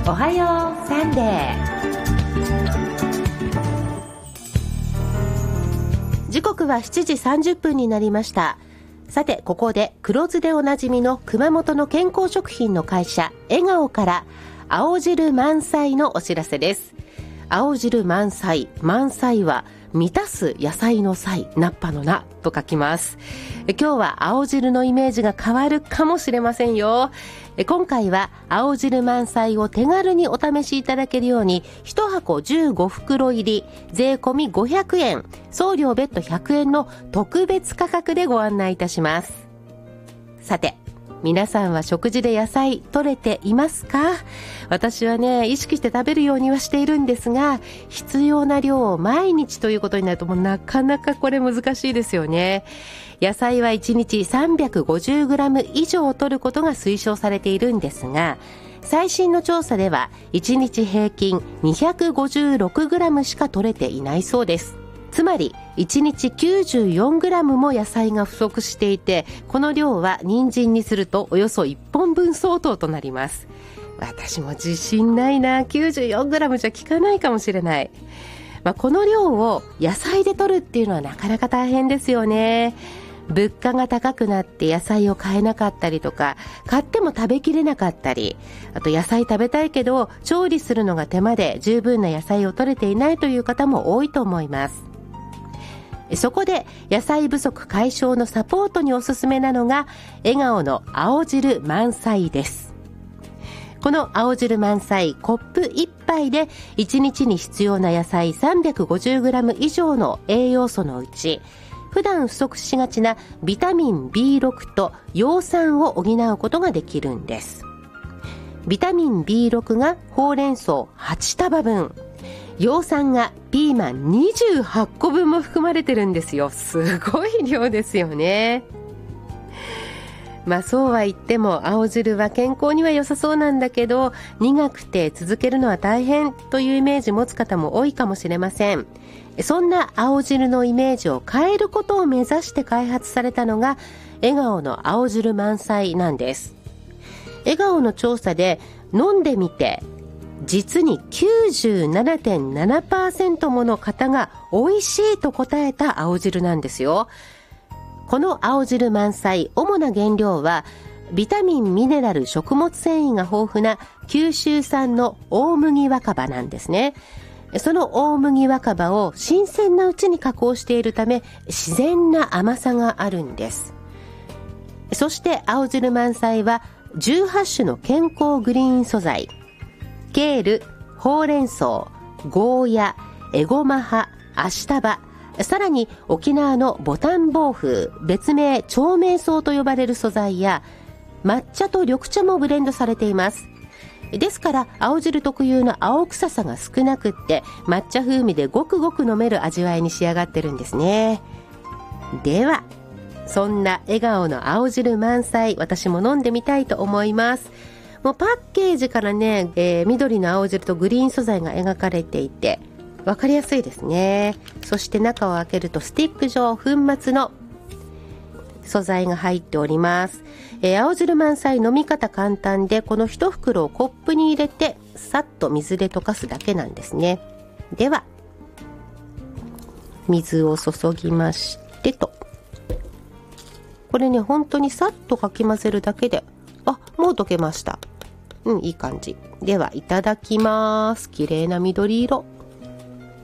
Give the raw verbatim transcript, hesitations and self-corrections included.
おはようサンデー。時刻はしちじさんじゅっぷんになりました。さて、ここで黒酢でおなじみの熊本の健康食品の会社笑顔から青汁満載のお知らせです。青汁満載、満載は満たす野菜の菜、菜っぱの菜と書きます。今日は青汁のイメージが変わるかもしれませんよ。今回は青汁満載を手軽にお試しいただけるようにいちはこじゅうごふくろ入り税込みごひゃくえん、送料別途ひゃくえんの特別価格でご案内いたします。さて、皆さんは食事で野菜取れていますか？私はね、意識して食べるようにはしているんですが、必要な量を毎日ということになるともうなかなかこれ難しいですよね。野菜はいちにち さんびゃくごじゅうグラム 以上取ることが推奨されているんですが、最新の調査ではいちにち平均 にひゃくごじゅうろくグラム しか取れていないそうです。つまりいちにち きゅうじゅうよんグラム も野菜が不足していて、この量は人参にするとおよそいっぽんぶん相当となります。私も自信ないな。 きゅうじゅうよんグラム じゃ効かないかもしれない。まあ、この量を野菜で取るっていうのはなかなか大変ですよね。物価が高くなって野菜を買えなかったりとか、買っても食べきれなかったり、あと野菜食べたいけど調理するのが手間で十分な野菜を取れていないという方も多いと思います。そこで野菜不足解消のサポートにおすすめなのが笑顔の青汁満載です。この青汁満載、コップいっぱいでいちにちに必要な野菜 さんびゃくごじゅうグラム 以上の栄養素のうち、普段不足しがちなビタミン ビーろく と葉酸を補うことができるんです。ビタミン ビーろく がほうれん草はちたばぶん、葉酸がピーマンにじゅうはっこぶんも含まれてるんですよ。すごい量ですよね。まあそうは言っても青汁は健康には良さそうなんだけど、苦くて続けるのは大変というイメージ持つ方も多いかもしれません。そんな青汁のイメージを変えることを目指して開発されたのが笑顔の青汁満載なんです。笑顔の調査で飲んでみて実に きゅうじゅうななてんななパーセント もの方が美味しいと答えた青汁なんですよ。この青汁満載、主な原料はビタミン、ミネラル、食物繊維が豊富な九州産の大麦若葉なんですね。その大麦若葉を新鮮なうちに加工しているため自然な甘さがあるんです。そして青汁満載はじゅうはちしゅの健康グリーン素材、ケール、ほうれん草、ゴーヤ、エゴマ葉、アシタバ、さらに沖縄のボタンボウフウ、別名長命草と呼ばれる素材や抹茶と緑茶もブレンドされています。ですから青汁特有の青臭さが少なくって抹茶風味でごくごく飲める味わいに仕上がってるんですね。ではそんな笑顔の青汁満載、私も飲んでみたいと思います。もうパッケージからね、えー、緑の青汁とグリーン素材が描かれていて分かりやすいですね。そして中を開けるとスティック状粉末の素材が入っております。えー、青汁満載飲み方簡単で、この一袋をコップに入れてさっと水で溶かすだけなんですね。では水を注ぎましてと、これね本当にさっとかき混ぜるだけで、あ、もう溶けました。うん、いい感じ。ではいただきます。綺麗な緑色。